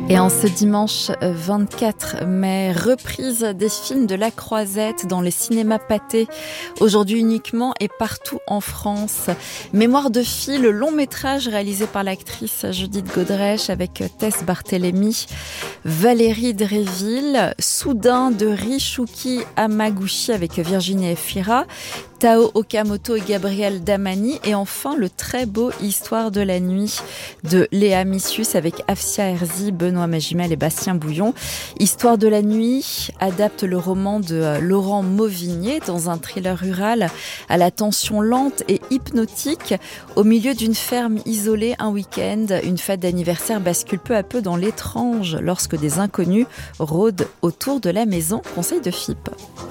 Et en ce dimanche 24 mai, reprise des films de La Croisette dans les cinémas Pathé, aujourd'hui uniquement et partout en France. Mémoire de fille, le long métrage réalisé par l'actrice Judith Godrèche avec Tess Barthélémy, Valérie Dréville, Soudain de Rishuki Hamaguchi avec Virginie Efira, Tao Okamoto et Gabriel Damani, et enfin le très beau Histoire de la nuit de Léa Missius avec Afsia Herzi, Benoît Magimel et Bastien Bouillon. Histoire de la nuit adapte le roman de Laurent Mauvigné dans un thriller rural à la tension lente et hypnotique. Au milieu d'une ferme isolée un week-end, une fête d'anniversaire bascule peu à peu dans l'étrange lorsque des inconnus rôdent autour de la maison. Conseil de FIP.